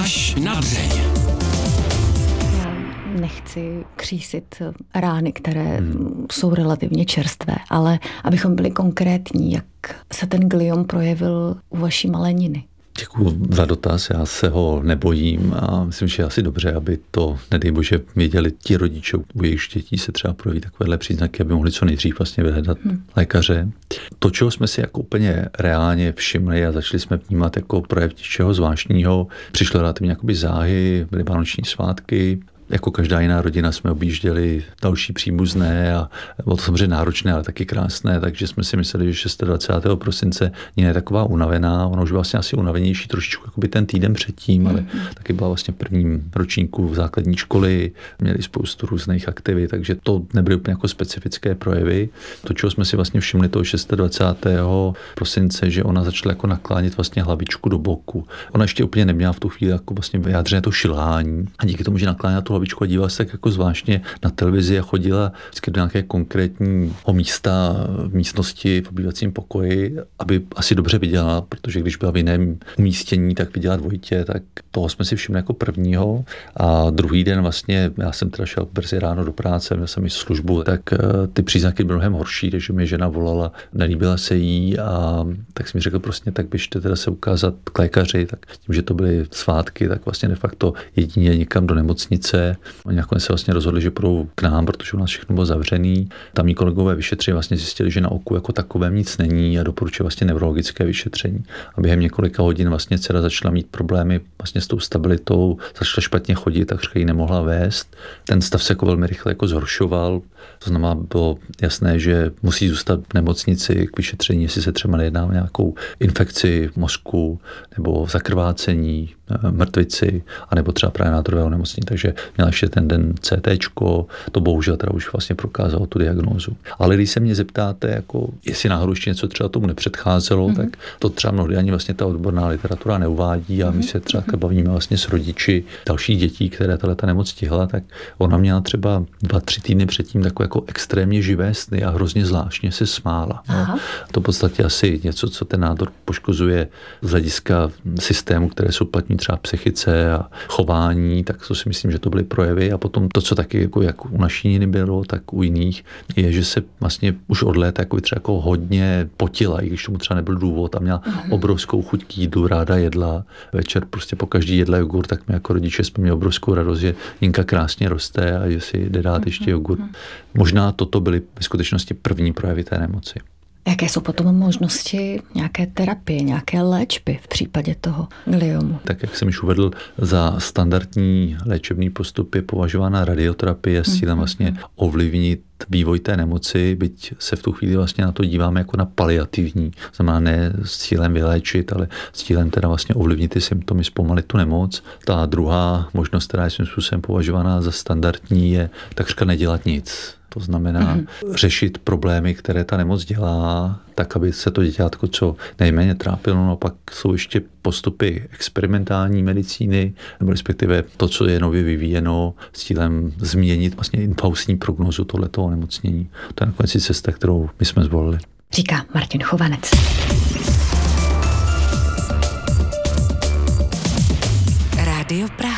Až na dřeň. Nechci křísit rány, které jsou relativně čerstvé, ale abychom byli konkrétní, jak se ten gliom projevil u vaší malé Niny. Děkuji za dotaz, já se ho nebojím a myslím, že je asi dobře, aby to, nedej bože, věděli ti rodiče, u jejich dětí se třeba projeví takovéhle příznaky, aby mohli co nejdřív vlastně vyhledat lékaře. To, čeho jsme si jako úplně reálně všimli a začali jsme vnímat jako projev něčeho zvláštního, přišlo relativně jakoby záhy, byly vánoční svátky. Jako každá jiná rodina jsme objížděli další příbuzné a bylo to samozřejmě náročné, ale taky krásné, takže jsme si mysleli, že 26. prosince je taková unavená, ona už byla vlastně asi unavenější trošičku jakoby ten týden předtím, ale taky byla vlastně v prvním ročníku v základní školy, měli spoustu různých aktivit, takže to nebyly úplně jako specifické projevy. To, čeho jsme si vlastně všimli toho 26. prosince, že ona začala jako naklánět vlastně hlavičku do boku. Ona ještě úplně neměla v tu chvíli jako vlastně vyjádřené to šilhání a díky tomu, že nakláněla tu hlavičku a dívala se tak jako zvláštně na televizi a chodila vždycky do nějaké konkrétního místa v místnosti v obývacím pokoji, aby asi dobře viděla, protože když byla v jiném umístění, tak viděla dvojitě, tak toho jsme si všimli jako prvního a druhý den vlastně, já jsem teda šel brzy ráno do práce, měl jsem i službu, tak ty příznaky byly mnohem horší, takže mi žena volala, nelíbila se jí a tak jsem mi řekl prostě, tak běžte teda se ukázat k lékaři, tak tím, že to byly svátky, tak vlastně de facto jedině někam do nemocnice. Oni nakonec se vlastně rozhodli, že půjdou k nám, protože u nás všechno bylo zavřený. Tamní kolegové vyšetřili vlastně zjistili, že na oku jako takovém nic není a doporučili vlastně neurologické vyšetření. A během několika hodin vlastně dcera začala mít problémy vlastně s tou stabilitou, začala špatně chodit, takřka ji nemohla vést. Ten stav se jako velmi rychle jako zhoršoval. To znamená, bylo jasné, že musí zůstat v nemocnici k vyšetření, jestli se třeba nejedná o nějakou infekci mozku nebo zakrvácení, mrtvici, anebo třeba právě nádorového onemocnění. Takže měla ještě ten den CTčko, to bohužel teda už vlastně prokázalo tu diagnózu. Ale když se mě zeptáte, jako jestli náhodou ještě něco třeba tomu nepředcházelo, tak to třeba mnohdy ani vlastně ta odborná literatura neuvádí a my se třeba bavíme vlastně s rodiči dalších dětí, které ta nemoc stihla, tak ona měla třeba 2-3 týdny předtím takové jako extrémně živé sny a hrozně zvláštně se smála. No. To v podstatě asi něco, co ten nádor poškozuje z hlediska systému, které jsou platní třeba psychice a chování, tak to si myslím, že to byly projevy. A potom to, co taky jako jak u naší Niny bylo, tak u jiných, je, že se vlastně už od léta jako třeba jako hodně potila, i když tomu třeba nebyl důvod a měla obrovskou chuť k jídlu, ráda jedla. Večer prostě po každý jedla jogurt, tak my jako rodiče jsme měli obrovskou radost, že Ninka krásně roste a že si jde dát ještě jogurt. Možná toto byly ve skutečnosti první projevy té nemoci. Jaké jsou potom možnosti nějaké terapie, nějaké léčby v případě toho gliomu? Tak jak jsem již uvedl, za standardní léčebný postup je považována radioterapie s cílem vlastně ovlivnit vývoj té nemoci, byť se v tu chvíli vlastně na to díváme jako na paliativní, znamená ne s cílem vyléčit, ale s cílem teda vlastně ovlivnit ty symptomy, zpomalit tu nemoc. Ta druhá možnost, která je svým způsobem považovaná za standardní, je takřka nedělat nic. To znamená řešit problémy, které ta nemoc dělá, tak, aby se to děťátko co nejméně trápilo. No pak jsou ještě postupy experimentální medicíny, nebo respektive to, co je nově vyvíjeno s cílem změnit vlastně infaustní prognózu tohletoho onemocnění. To je nakonec cesta, kterou my jsme zvolili. Říká Martin Chovanec. Rádio Praha.